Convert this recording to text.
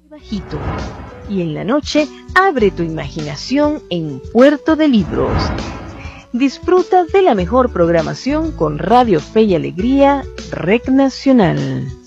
bajito. Y en la noche, abre tu imaginación en Puerto de Libros. Disfruta de la mejor programación con Radio Fe y Alegría, Rec Nacional.